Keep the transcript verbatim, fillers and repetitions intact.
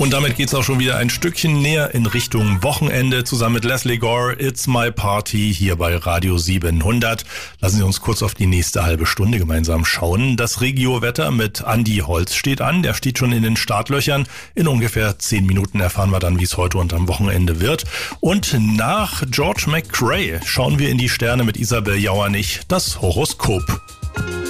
Und damit geht's auch schon wieder ein Stückchen näher in Richtung Wochenende. Zusammen mit Leslie Gore, It's My Party hier bei Radio siebenhundert. Lassen Sie uns kurz auf die nächste halbe Stunde gemeinsam schauen. Das Regio-Wetter mit Andi Holz steht an. Der steht schon in den Startlöchern. In ungefähr zehn Minuten erfahren wir dann, wie es heute und am Wochenende wird. Und nach George McCrae schauen wir in die Sterne mit Isabel Jauernich, das Horoskop.